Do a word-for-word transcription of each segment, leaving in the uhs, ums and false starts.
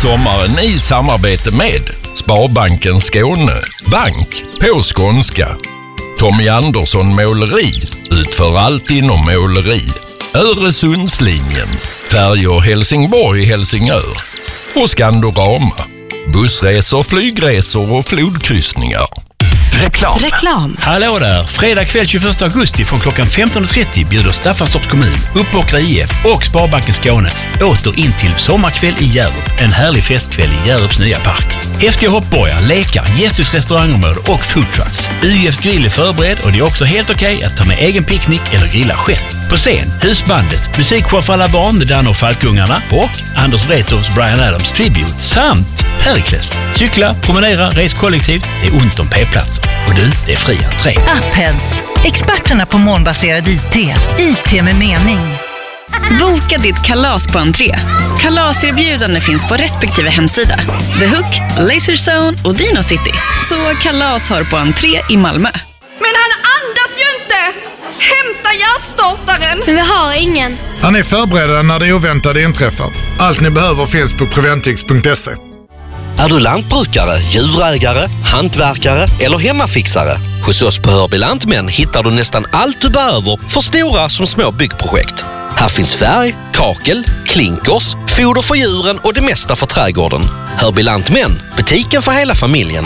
sommaren i samarbete med Sparbanken Skåne, bank på skånska. Tommy Andersson Måleri, utför allt inom måleri. Öresundslinjen, färjor Helsingborg-Helsingör. Och Skandorama, bussresor, flygresor och flodkryssningar. Reklam. Reklam. Hallå där! Fredag kväll tjugoförsta augusti från klockan femton trettio bjuder Staffanstorps kommun, Uppåkra I F och Sparbanken Skåne åter in till sommarkväll i Hjärup. En härlig festkväll i Hjärups nya park. Häftiga hoppborgar, lekar, gästhus-restaurangområde och foodtrucks. U F grill är förberedd och det är också helt okej okay att ta med egen picknick eller grilla själv. På scen, Husbandet, musikshow för alla barn med Danne och Falkungarna och Anders Wrethofs Bryan Adams Tribute samt Perikles. Cykla, promenera, res kollektivt, det är ont om p-platser. Och du, det är fri entré. Upheads, experterna på molnbaserad I T. I T med mening. Boka ditt kalas på entré. Kalaserbjudande finns på respektive hemsida. The Hook, Laserzone och Dino City. Så kalas har på entré i Malmö. Men han andas ju inte! Hämta hjärtstartaren! Men vi har ingen. Han är förberedda när det oväntade inträffar. Allt ni behöver finns på preventix punkt se. Är du lantbrukare, djurägare, hantverkare eller hemmafixare? Hos oss på Hörby Lantmän hittar du nästan allt du behöver för stora som små byggprojekt. Här finns färg, kakel, klinkers, foder för djuren och det mesta för trädgården. Hörby Lantmän, butiken för hela familjen.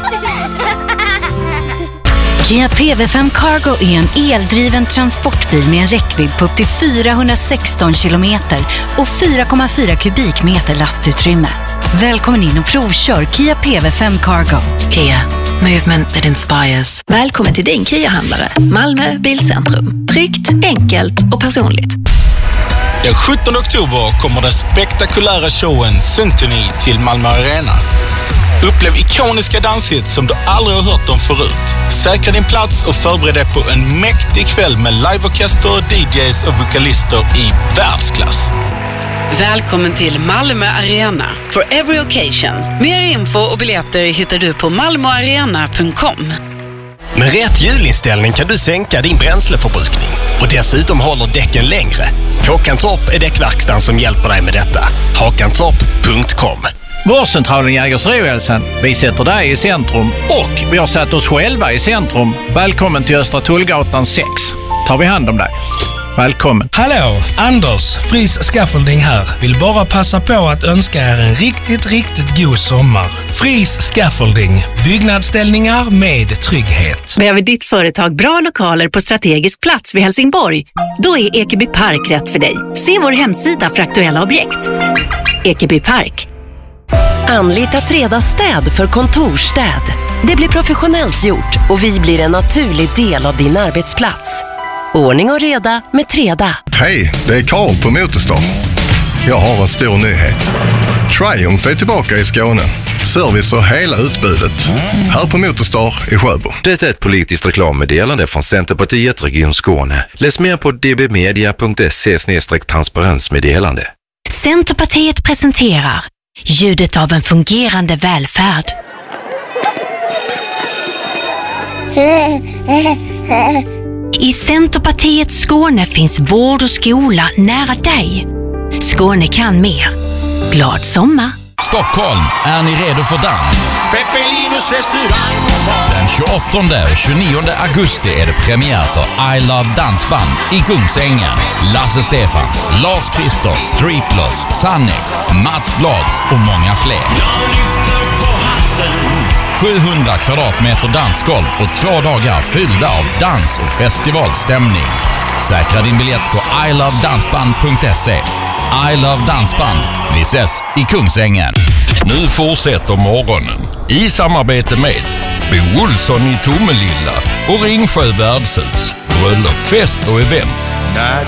Kia P V fem Cargo är en eldriven transportbil med en räckvidd på upp till fyrahundrasexton kilometer och fyra komma fyra kubikmeter lastutrymme. Välkommen in och provkör Kia P V fem Cargo. Kia, movement that inspires. Välkommen till din Kia-handlare. Malmö Bilcentrum. Tryggt, enkelt och personligt. Den sjuttonde oktober kommer den spektakulära showen Symphony till Malmö Arena. Upplev ikoniska danshits som du aldrig har hört om förut. Säkra din plats och förbered dig på en mäktig kväll med liveorkester, D Js och vokalister i världsklass. Välkommen till Malmö Arena for every occasion. Mer info och biljetter hittar du på malmoarena punkt com. Med rätt hjulinställning kan du sänka din bränsleförbrukning och dessutom håller däcken längre. Håkantorp är däckverkstan som hjälper dig med detta. hakantorp punkt com. Vårdcentralen Jägersro-Hälsan. Vi sätter dig i centrum och vi har satt oss själva i centrum. Välkommen till Östra Tullgatan sex. Tar vi hand om dig. Välkommen. Hallå, Anders, Fris Scaffolding här. Vill bara passa på att önska er en riktigt, riktigt god sommar. Fris Scaffolding, byggnadsställningar med trygghet. Behöver ditt företag bra lokaler på strategisk plats vid Helsingborg? Då är Ekeby Park rätt för dig. Se vår hemsida för aktuella objekt. Ekeby Park. Anlita Treda städ för kontorstäd. Det blir professionellt gjort och vi blir en naturlig del av din arbetsplats. Ordning och reda med Treda. Hej, det är Karl på Motorstar. Jag har en stor nyhet. Triumph är tillbaka i Skåne. Service och hela utbudet. Här på Motorstar i Sjöbo. Det är ett politiskt reklammeddelande från Centerpartiet Region Skåne. Läs mer på d b media punkt se slash transparensmeddelande. Centerpartiet presenterar ljudet av en fungerande välfärd. I Centerpartiet Skåne finns vård och skola nära dig. Skåne kan mer. Glad sommar! Stockholm, är ni redo för dans? Peppelinos restaurang. Den tjugoåttonde och tjugonionde augusti är det premiär för I Love Dansband i Kungsängen. Lasse Stefans, Lars Kristers, Striplers, Sannex, Mats Blads och många fler. sjuhundra kvadratmeter dansgolv och två dagar fyllda av dans och festivalstämning. Säkra din biljett på i love dansband punkt se. I Love Dansband. Vi ses i Kungsängen. Nu fortsätter morgonen i samarbete med Bo Olsson i Tomelilla och Ringsjö värdshus. Bröllop, fest och event.